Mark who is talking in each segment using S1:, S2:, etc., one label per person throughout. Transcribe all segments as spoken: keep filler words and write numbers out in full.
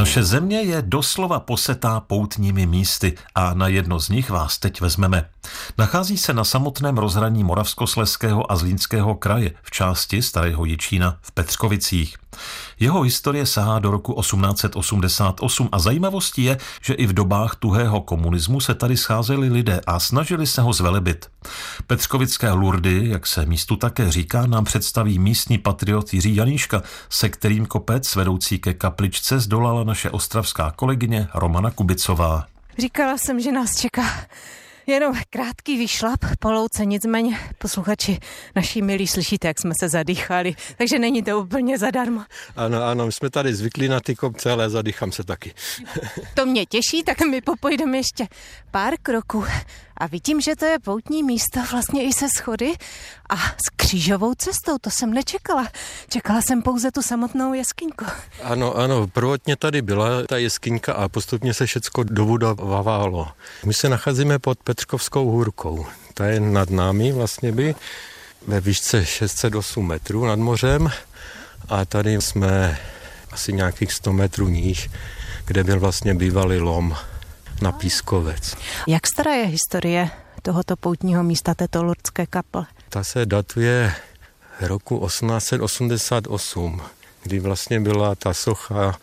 S1: Naše země je doslova posetá poutními místy a na jedno z nich vás teď vezmeme. Nachází se na samotném rozhraní Moravskoslezského a Zlínského kraje v části Starého Jičína v Petřkovicích. Jeho historie sahá do roku osmnáct set osmdesát osm a zajímavostí je, že i v dobách tuhého komunismu se tady scházeli lidé a snažili se ho zvelebit. Petřkovické Lurdy, jak se místu také říká, nám představí místní patriot Jiří Janíška, se kterým kopec vedoucí ke kapličce zdolala naše ostravská kolegyně Romana Kubicová.
S2: Říkala jsem, že nás čeká jenom krátký výšlap po louce, nicméně posluchači naši milí, slyšíte, jak jsme se zadýchali, takže není to úplně zadarmo.
S3: Ano, ano, my jsme tady zvyklí na ty kopce, ale zadýchám se taky.
S2: To mě těší, tak my popojdeme ještě pár kroků a vidím, že to je poutní místo vlastně i se schody a s křížovou cestou, to jsem nečekala. Čekala jsem pouze tu samotnou jeskyňku.
S3: Ano, ano, prvotně tady byla ta jeskyňka a postupně se všecko dobudovávalo. My se nacházíme pod Petřkovskou hůrkou. Ta je nad námi vlastně by ve výšce šest set osm metrů nad mořem a tady jsme asi nějakých sto metrů níž, kde byl vlastně bývalý lom na Pískovec.
S2: Jak stará je historie tohoto poutního místa, této lurdské kaple?
S3: Ta se datuje roku osmnáct set osmdesát osm, kdy vlastně byla ta socha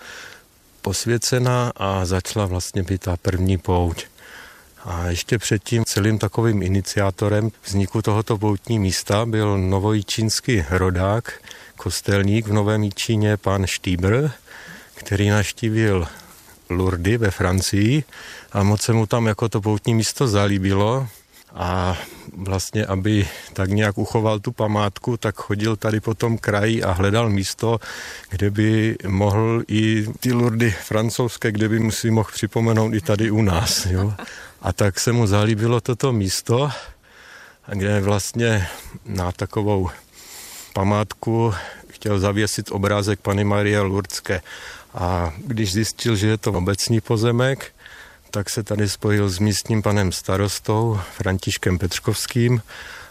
S3: posvěcena a začala vlastně být ta první pouť. A ještě předtím celým takovým iniciátorem vzniku tohoto poutní místa byl novojičínský rodák, kostelník v Novém Jičíně, pan Štýbr, který navštívil Lurdy ve Francii a moc se mu tam jako to poutní místo zalíbilo a vlastně, aby tak nějak uchoval tu památku, tak chodil tady po tom kraji a hledal místo, kde by mohl i ty Lurdy francouzské, kde by mu si mohl připomenout i tady u nás. Jo. A tak se mu zalíbilo toto místo, kde vlastně na takovou památku chtěl zavěsit obrázek Panny Marie Lurdské. A když zjistil, že je to obecní pozemek, tak se tady spojil s místním panem starostou Františkem Petřkovským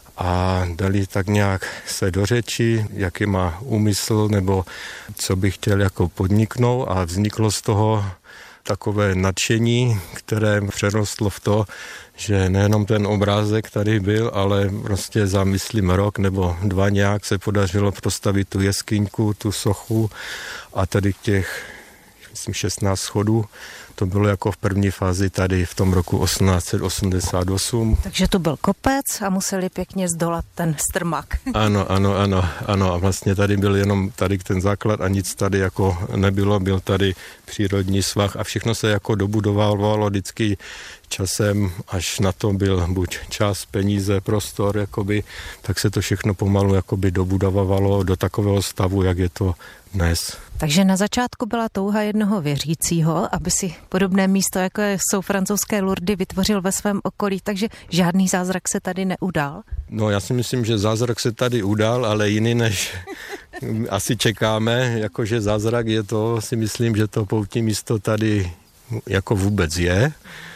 S3: a dali tak nějak se do řeči, jaký má úmysl nebo co by chtěl jako podniknout a vzniklo z toho takové nadšení, které přerostlo v to, že nejenom ten obrázek tady byl, ale prostě za myslím rok nebo dva nějak se podařilo postavit tu jeskyňku, tu sochu a tady těch myslím šestnáct schodů. To bylo jako v první fázi tady v tom roku osmnáct set osmdesát osm.
S2: Takže to byl kopec a museli pěkně zdolat ten strmak.
S3: Ano, ano, ano, ano. A vlastně tady byl jenom tady ten základ a nic tady jako nebylo. Byl tady přírodní svah a všechno se jako dobudovalo vždycky časem, až na to byl buď čas, peníze, prostor, jakoby, tak se to všechno pomalu jakoby dobudovalo do takového stavu, jak je to dnes.
S2: Takže na začátku byla touha jednoho věřícího, aby si podobné místo, jako jsou francouzské Lurdy, vytvořil ve svém okolí, takže žádný zázrak se tady neudál?
S3: No já si myslím, že zázrak se tady udál, ale jiný než asi čekáme, jakože zázrak je to, si myslím, že to poutní místo tady jako vůbec je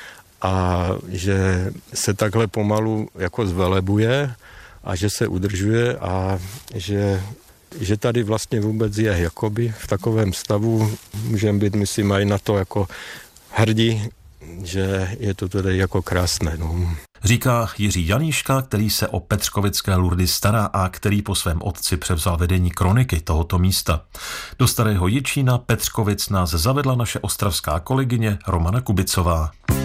S3: a že se takhle pomalu jako zvelebuje a že se udržuje a že že tady vlastně vůbec je jakoby v takovém stavu, můžeme být, myslím, i na to jako hrdí, že je to tedy jako krásné. No.
S1: Říká Jiří Janíška, který se o petřkovické Lurdy stará a který po svém otci převzal vedení kroniky tohoto místa. Do Starého Jičína Petřkovic nás zavedla naše ostravská kolegyně Romana Kubicová.